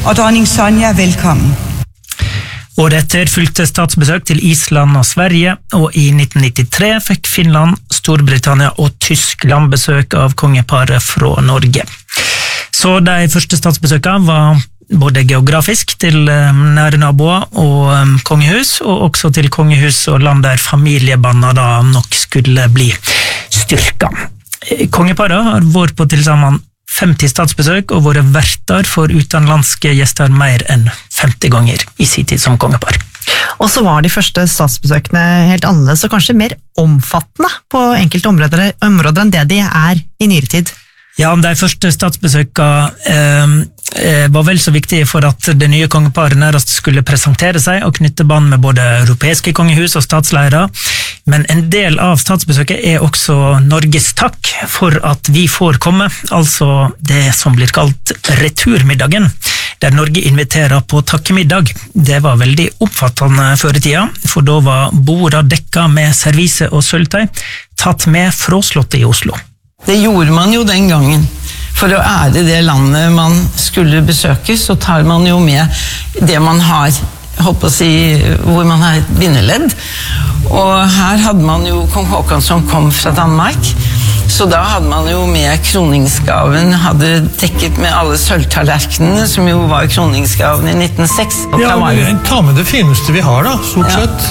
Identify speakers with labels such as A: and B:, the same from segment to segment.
A: og dronning Sonja velkommen.
B: Året etter fulgte statsbesøk til Island og Sverige, og i 1993 fikk Finland, Storbritannia og Tyskland besøk av kongeparet fra Norge. Så de første statsbesøkene var både geografisk til nære naboer og kongehus, og også til kongehus og land der familiebåndene da nok skulle bli styrket. Kongeparet har vært på tilsammen 50 statsbesøk og vært verter for utenlandske gjester mer enn 50 ganger i sin tid som kongepar.
C: Og så var de første statsbesøkene helt annerledes og kanskje mer omfattende på enkelte områder enn det de er i nyere tid.
B: Ja, de første statsbesøkene var vel så viktige for at det nye kongeparet nærmest skulle presentere seg og knytte bånd med både europeiske kongehus og statsleiere, men en del av statsbesøket er også Norges takk for at vi får komme, altså det som blir kalt returmiddagen, der Norge inviterer på takkemiddag. Det var veldig oppfattende før i tida, for da var borda dekka med servise og sølvtøy, tatt med fra slottet i Oslo.
D: Det gjorde man jo den gangen. For å ære det landet man skulle besøke, så tar man jo med det man har, håper å si, hvor man har et bindeledd. Og her hadde man jo kong Håkon som kom fra Danmark, så da hadde man jo med kroningsgaven, hadde dekket med alle sølvtallerkenene, som jo var kroningsgaven i 1906.
E: Ja, ta med det fineste vi har da, stort sett.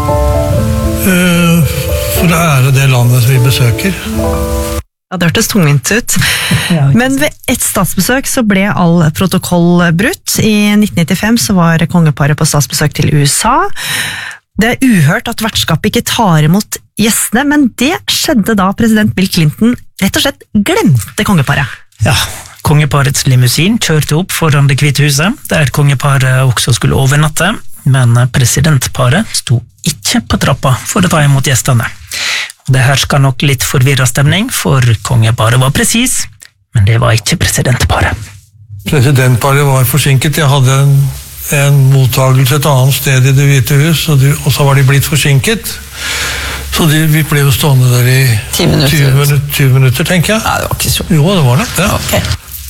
E: For å ære det landet vi besøker.
C: Ja, det hørtes tungvint ut. Men ved et statsbesøk så ble all protokoll brutt. I 1995 så var kongeparet på statsbesøk til USA. Det er uhørt at vertskapet ikke tar imot gjestene, men det skjedde da president Bill Clinton rett og slett glemte kongeparet.
B: Ja, kongeparets limousin kjørte opp foran Det hvite huset, der kongeparet også skulle overnatte, men presidentparet sto ikke på trappa for å ta imot gjestene. Det herska nok litt forvirret stemning, for kongeparet var presis, men det var ikke presidentparet.
E: Presidentparet var forsinket. Jeg hadde en mottagelse et annet sted i Det hvite hus, og så var de blitt forsinket. Så vi ble jo stående der i 20 minutter, tenker jeg.
D: Ja, det var ikke så.
E: Jo, det var det. Ja.
D: Okay.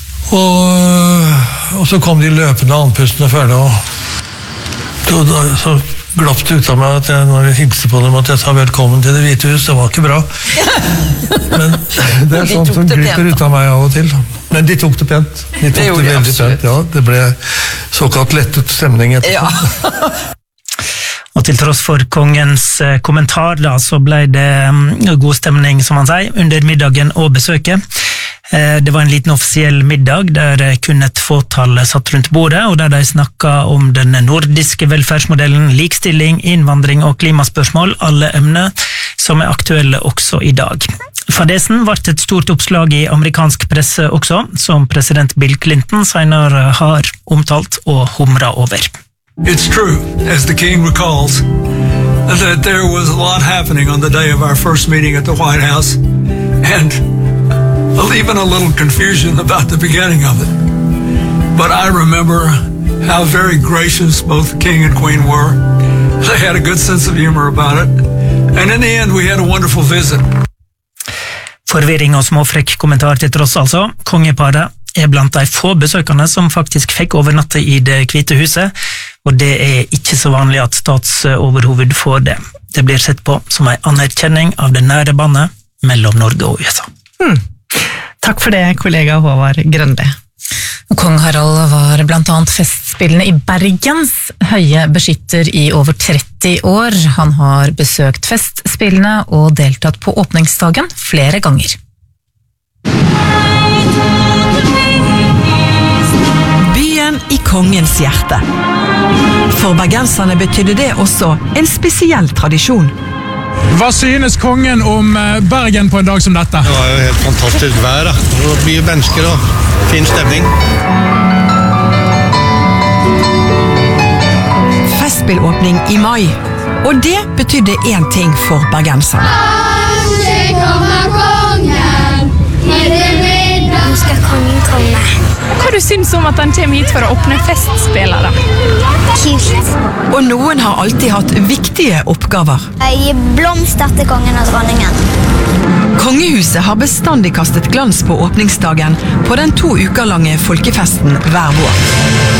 E: Og så kom de løpende andpustene følge, og så glapp det ut av meg at når jeg hilste på dem at jeg sa velkommen til Det hvite hus. Det var ikke bra. Men det er sånt som glipper ut av meg av og til. Men de tok det pent. De tok det veldig pent, ja. Det ble såkalt lettet stemning etterpå.
D: Ja.
B: Og til tross for kongens kommentar da, så ble det god stemning, som han sier, under middagen og besøket. Det var en liten offisiell middag der kun et fåtall satt rundt bordet, og der de snakket om den nordiske velferdsmodellen, likestilling, innvandring og klimaspørsmål, alle emner som er aktuelle også i dag. Fadesen ble et stort oppslag i amerikansk presse også, som president Bill Clinton senere har omtalt og humret over.
F: It's true, as the king recalls, that there was a lot happening on the day of our first meeting at the White House, and even a little confusion about the beginning of it. But I remember how very gracious both the king and queen were. They had a good sense of humor about it. And in the end, we had a wonderful visit.
B: Forvirring og småfrekk kommentar til tross altså. Kongeparet er blant de få besøkende som faktisk fikk overnatte i Det hvite huset, og det er ikke så vanlig at statsoverhoved får det. Det blir sett på som en anerkjenning av det nære båndet mellom Norge og USA.
C: Takk for det, kollega Håvard Grønli.
G: Kong Harald var blant annet festspillende i Bergens høye beskytter i over 30 år. Han har besøkt festspillene og deltatt på åpningsdagen flere ganger.
H: Byen i kongens hjerte. For bergenserne betydde det også en spesiell tradisjon.
I: Hva synes kongen om Bergen på en dag som dette?
J: Det var jo helt fantastisk vær da. Det var mye mennesker og fin stemning.
H: Festspillåpning i mai, og det betydde én ting for bergenserne.
K: Alle kommer kongen, nå skal kongen komme.
L: Hva du synes om at han kommer hit for å åpne festspillere?
K: Kult.
H: Og noen har alltid hatt viktige oppgaver.
K: Gi blomster til kongen og dronningen.
H: Kongehuset har bestandig kastet glans på åpningsdagen på den 2 uker lange folkefesten hver vår.